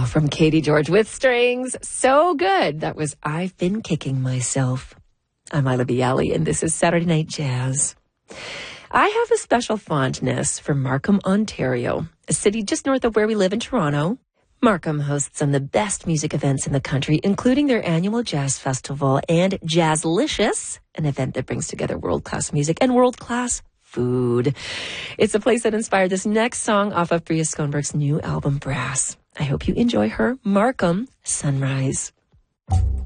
Oh, from Katie George with strings. So good. That was I've Been Kicking Myself. I'm Ila Bialy, and this is Saturday Night Jazz. I have a special fondness for Markham, Ontario, a city just north of where we live in Toronto. Markham hosts some of the best music events in the country, including their annual jazz festival and Jazzlicious, an event that brings together world-class music and world-class food. It's a place that inspired this next song off of Bria Schoenberg's new album, Brass. I hope you enjoy her Markham Sunrise.